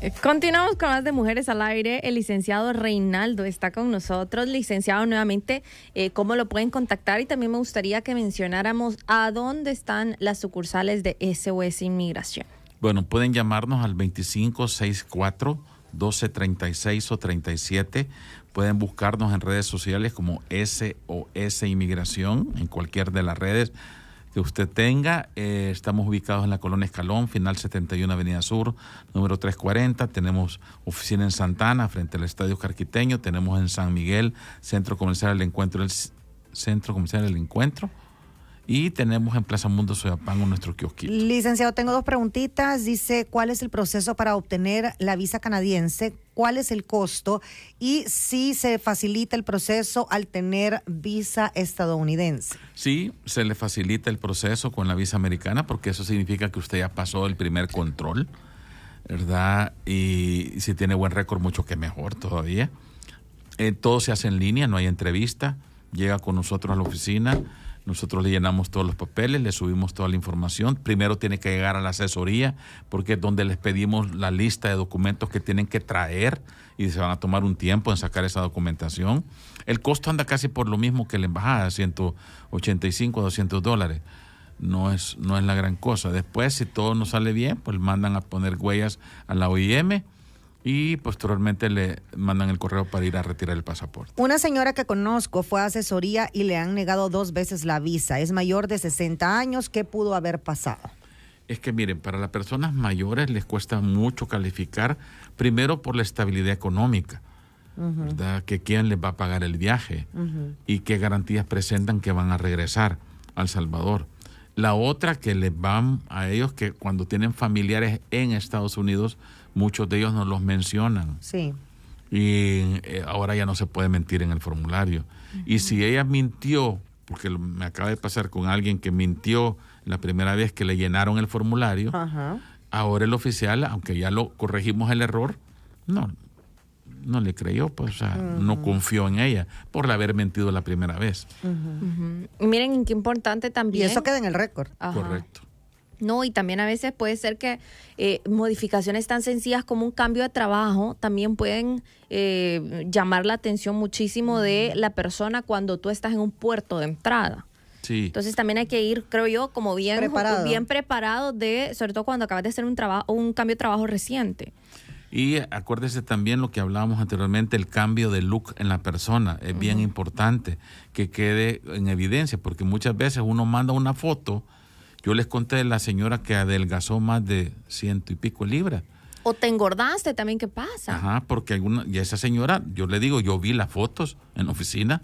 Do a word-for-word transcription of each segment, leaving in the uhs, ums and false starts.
Continuamos con más de Mujeres al Aire. El licenciado Reinaldo está con nosotros. Licenciado, nuevamente, eh, ¿cómo lo pueden contactar? Y también me gustaría que mencionáramos a dónde están las sucursales de S O S Inmigración. Bueno, pueden llamarnos al veinticinco sesenta y cuatro, doce treinta y seis o treinta y siete. Pueden buscarnos en redes sociales como S O S Inmigración, en cualquier de las redes que usted tenga. Eh, estamos ubicados en la Colonia Escalón, final setenta y uno Avenida Sur, número trescientos cuarenta. Tenemos oficina en Santana, frente al Estadio Carquiteño. Tenemos en San Miguel, Centro Comercial El Encuentro, el Centro Comercial El Encuentro. Y tenemos en Plaza Mundo Soyapango nuestro kiosquito. Licenciado, tengo dos preguntitas. Dice, ¿cuál es el proceso para obtener la visa canadiense? ¿Cuál es el costo? Y si se facilita el proceso al tener visa estadounidense. Sí, se le facilita el proceso con la visa americana, porque eso significa que usted ya pasó el primer control, ¿verdad? Y si tiene buen récord, mucho que mejor todavía. Eh, todo se hace en línea, no hay entrevista. Llega con nosotros a la oficina. Nosotros le llenamos todos los papeles, le subimos toda la información. Primero tiene que llegar a la asesoría, porque es donde les pedimos la lista de documentos que tienen que traer y se van a tomar un tiempo en sacar esa documentación. El costo anda casi por lo mismo que la embajada, ciento ochenta y cinco a doscientos dólares. No es, no es la gran cosa. Después, si todo nos sale bien, pues mandan a poner huellas a la O I M y posteriormente le mandan el correo para ir a retirar el pasaporte. Una señora que conozco fue a asesoría y le han negado dos veces la visa. Es mayor de sesenta años. ¿Qué pudo haber pasado? Es que miren, para las personas mayores les cuesta mucho calificar, primero por la estabilidad económica, uh-huh. ¿verdad? Que quién les va a pagar el viaje uh-huh. y qué garantías presentan que van a regresar a El Salvador. La otra que les van a ellos, que cuando tienen familiares en Estados Unidos, muchos de ellos no los mencionan. Sí. Y eh, ahora ya no se puede mentir en el formulario. Uh-huh. Y si ella mintió, porque me acaba de pasar con alguien que mintió la primera vez que le llenaron el formulario, uh-huh. ahora el oficial, aunque ya lo corregimos el error, no, no le creyó, pues, o sea, uh-huh. no confió en ella por haber mentido la primera vez. Uh-huh. Uh-huh. Y miren qué importante también. Y eso queda en el récord. Ajá. Correcto. No, y también a veces puede ser que eh, modificaciones tan sencillas como un cambio de trabajo también pueden eh, llamar la atención muchísimo de la persona cuando tú estás en un puerto de entrada. Sí. Entonces también hay que ir, creo yo, como bien preparado, bien preparado de, sobre todo cuando acabas de hacer un trabajo, un cambio de trabajo reciente. Y acuérdese también lo que hablábamos anteriormente, el cambio de look en la persona. Es uh-huh. bien importante que quede en evidencia, porque muchas veces uno manda una foto. Yo les conté de la señora que adelgazó más de ciento y pico libras. O te engordaste también, ¿qué pasa? Ajá, porque alguna, y esa señora, yo le digo, yo vi las fotos en la oficina,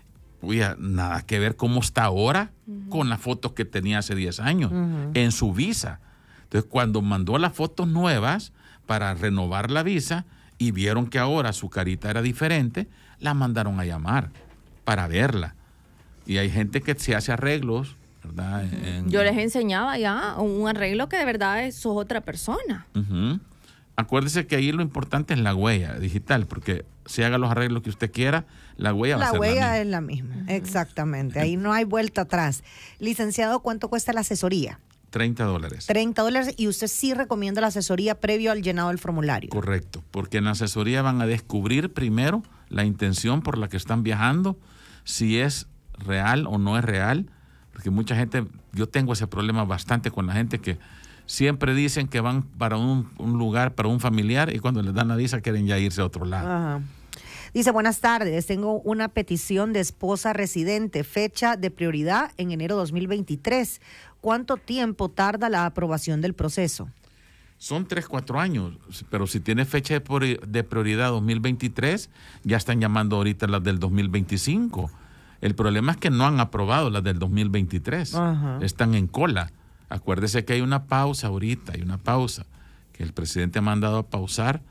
oye, nada que ver cómo está ahora uh-huh. con las fotos que tenía hace diez años uh-huh. en su visa. Entonces, cuando mandó las fotos nuevas para renovar la visa y vieron que ahora su carita era diferente, la mandaron a llamar para verla. Y hay gente que se hace arreglos, ¿verdad? En, Yo les enseñaba ya un arreglo que de verdad es, sos otra persona. Uh-huh. Acuérdese que ahí lo importante es la huella digital, porque si haga los arreglos que usted quiera, la huella va la a ser la misma. La huella es la misma, uh-huh. exactamente. Ahí no hay vuelta atrás. Licenciado, ¿cuánto cuesta la asesoría? treinta dólares. treinta dólares, y usted sí recomienda la asesoría previo al llenado del formulario. Correcto, porque en la asesoría van a descubrir primero la intención por la que están viajando, si es real o no es real. Porque mucha gente, yo tengo ese problema bastante con la gente que siempre dicen que van para un, un lugar, para un familiar, y cuando les dan la visa quieren ya irse a otro lado. Ajá. Dice, buenas tardes, tengo una petición de esposa residente, fecha de prioridad en enero dos mil veintitrés. ¿Cuánto tiempo tarda la aprobación del proceso? Son tres, cuatro años, pero si tiene fecha de prioridad dos mil veintitrés, ya están llamando ahorita las del dos mil veinticinco. El problema es que no han aprobado las del dos mil veintitrés. Ajá. Están en cola. Acuérdese que hay una pausa ahorita, hay una pausa, que el presidente ha mandado a pausar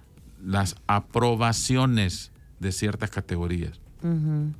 las aprobaciones de ciertas categorías. Uh-huh.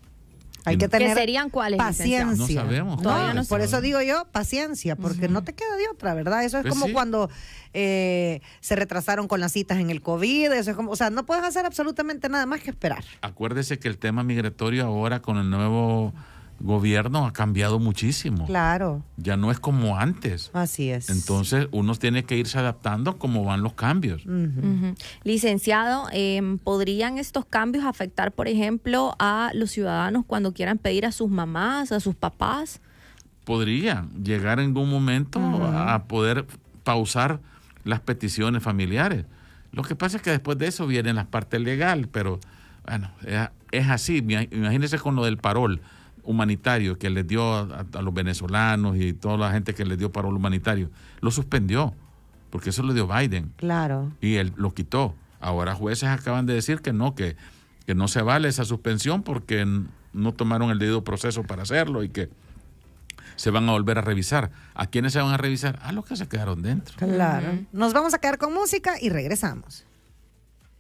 Hay que tener ¿Qué serían cuáles? Paciencia. No sabemos. No, no por sabemos. eso digo yo, paciencia, porque uh-huh. no te queda de otra, ¿verdad? Eso es pues como sí. cuando eh, se retrasaron con las citas en el COVID, eso es como, o sea, no puedes hacer absolutamente nada más que esperar. Acuérdese que el tema migratorio ahora con el nuevo gobierno ha cambiado muchísimo. Claro. Ya no es como antes. Así es. Entonces, uno tiene que irse adaptando como van los cambios. Ujú. Ujú. Licenciado, eh, ¿podrían estos cambios afectar, por ejemplo, a los ciudadanos cuando quieran pedir a sus mamás, a sus papás? Podría llegar en un momento Ujú. a poder pausar las peticiones familiares. Lo que pasa es que después de eso viene la parte legal, pero bueno, es, es así. Imagínense con lo del parol humanitario que les dio a, a los venezolanos y toda la gente que les dio parol humanitario. Lo suspendió, porque eso lo dio Biden. Claro. Y él lo quitó. Ahora jueces acaban de decir que no, que, que no se vale esa suspensión porque no tomaron el debido proceso para hacerlo y que se van a volver a revisar. ¿A quiénes se van a revisar? A los que se quedaron dentro. Claro. Ujú. Nos vamos a quedar con música y regresamos.